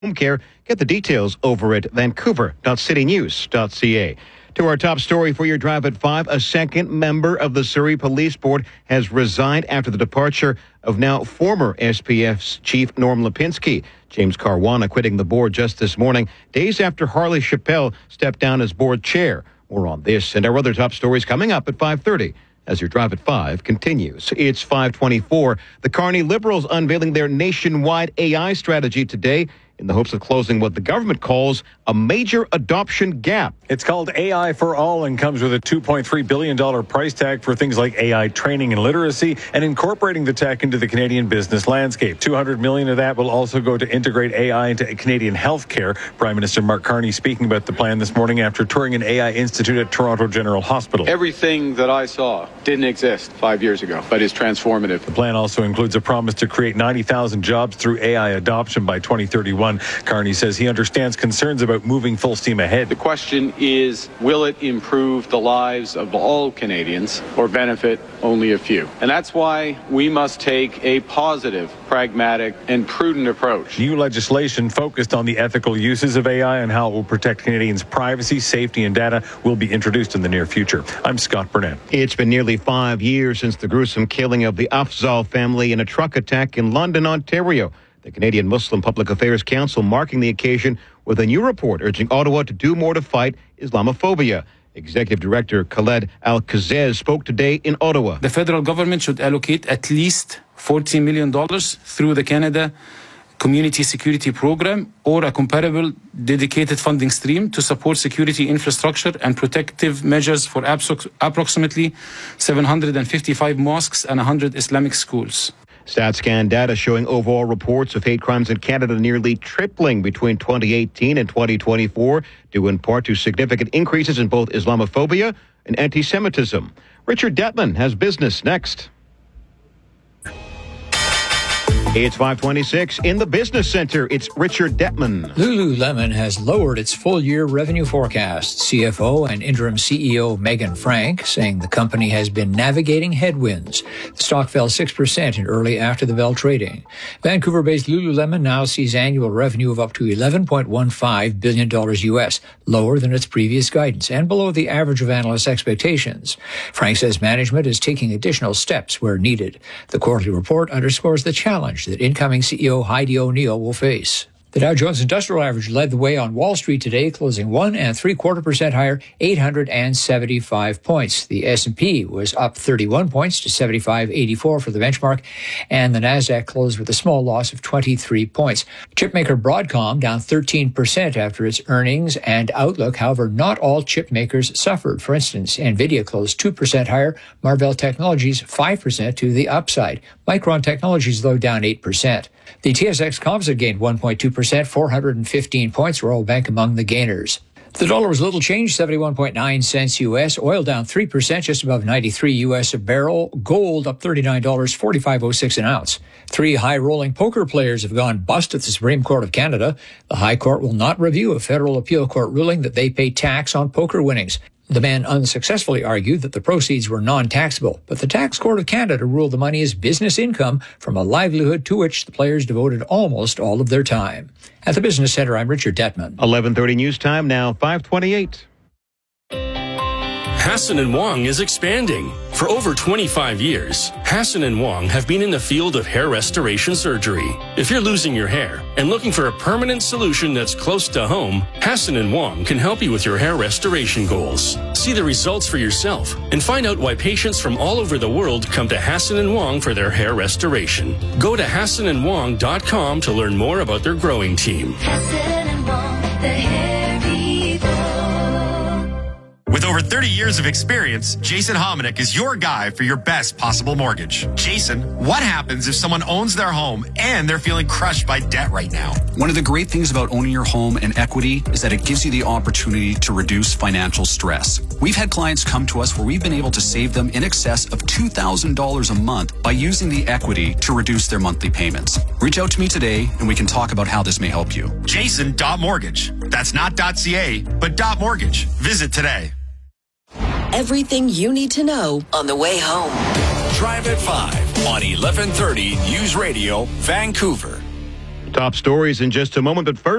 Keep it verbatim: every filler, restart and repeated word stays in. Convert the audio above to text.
home care. Get the details over at vancouver dot city news dot c a. To our top story for your drive at five, a second member of the Surrey Police Board has resigned after the departure of now former S P F's Chief Norm Lipinski. James Caruana quitting the board just this morning, days after Harley Chappelle stepped down as board chair. More on this and our other top stories coming up at five thirty. As your drive at five continues. It's five twenty-four. The Carney Liberals unveiling their nationwide A I strategy today in the hopes of closing what the government calls a major adoption gap. It's called A I for All and comes with a two point three billion dollars price tag for things like A I training and literacy and incorporating the tech into the Canadian business landscape. two hundred million dollars of that will also go to integrate A I into Canadian healthcare. Prime Minister Mark Carney speaking about the plan this morning after touring an A I institute at Toronto General Hospital. Everything that I saw didn't exist five years ago, but is transformative. The plan also includes a promise to create ninety thousand jobs through A I adoption by twenty thirty-one. Carney says he understands concerns about moving full steam ahead. The question is, will it improve the lives of all Canadians or benefit only a few? And that's why we must take a positive, pragmatic, and prudent approach. New legislation focused on the ethical uses of A I and how it will protect Canadians' privacy, safety, and data will be introduced in the near future. I'm Scott Burnett. It's been nearly five years since the gruesome killing of the Afzal family in a truck attack in London, Ontario. The Canadian Muslim Public Affairs Council marking the occasion with a new report urging Ottawa to do more to fight Islamophobia. Executive Director Khaled Al-Kazez spoke today in Ottawa. The federal government should allocate at least forty million dollars through the Canada Community Security Program or a comparable dedicated funding stream to support security infrastructure and protective measures for approximately seven hundred fifty-five mosques and one hundred Islamic schools. StatsCan data showing overall reports of hate crimes in Canada nearly tripling between twenty eighteen and twenty twenty-four, due in part to significant increases in both Islamophobia and anti-Semitism. Richard Detman has business next. It's five twenty-six in the Business Center. It's Richard Detman. Lululemon has lowered its full-year revenue forecast. C F O and interim C E O Megan Frank saying the company has been navigating headwinds. The stock fell six percent in early after-the-bell trading. Vancouver-based Lululemon now sees annual revenue of up to eleven point one five billion dollars U S, lower than its previous guidance and below the average of analysts' expectations. Frank says management is taking additional steps where needed. The quarterly report underscores the challenge that incoming C E O Heidi O'Neill will face. The Dow Jones Industrial Average led the way on Wall Street today, closing one and three quarter percent higher, eight hundred seventy-five points. The S and P was up thirty-one points to seventy-five eighty-four for the benchmark, and the Nasdaq closed with a small loss of twenty-three points. Chipmaker Broadcom down thirteen percent after its earnings and outlook. However, not all chip makers suffered. For instance, Nvidia closed two percent higher, Marvell Technologies five percent to the upside. Micron Technologies, though, down eight percent. The T S X Composite gained one point two percent, four hundred fifteen points. Royal Bank among the gainers. The dollar was little changed, seventy-one point nine cents U S. Oil down three percent, just above ninety-three U S a barrel. Gold up thirty-nine dollars, forty-five oh six an ounce. Three high-rolling poker players have gone bust at the Supreme Court of Canada. The High Court will not review a federal appeal court ruling that they pay tax on poker winnings. The man unsuccessfully argued that the proceeds were non-taxable, but the Tax Court of Canada ruled the money is business income from a livelihood to which the players devoted almost all of their time. At the Business Center, I'm Richard Detman. eleven thirty news time now, five twenty-eight. Hassan and Wong is expanding. For over twenty-five years, Hassan and Wong have been in the field of hair restoration surgery. If you're losing your hair and looking for a permanent solution that's close to home, Hassan and Wong can help you with your hair restoration goals. See the results for yourself and find out why patients from all over the world come to Hassan and Wong for their hair restoration. Go to hassan and wong dot com to learn more about their growing team. Hassan and Wong, the hair people. With over thirty years of experience, Jason Hominick is your guy for your best possible mortgage. Jason, what happens if someone owns their home and they're feeling crushed by debt right now? One of the great things about owning your home in equity is that it gives you the opportunity to reduce financial stress. We've had clients come to us where we've been able to save them in excess of two thousand dollars a month by using the equity to reduce their monthly payments. Reach out to me today and we can talk about how this may help you. Jason dot mortgage. That's not .ca, but .mortgage. Visit today. Everything you need to know on the way home. Drive at five on eleven thirty News Radio, Vancouver. Top stories in just a moment, but first.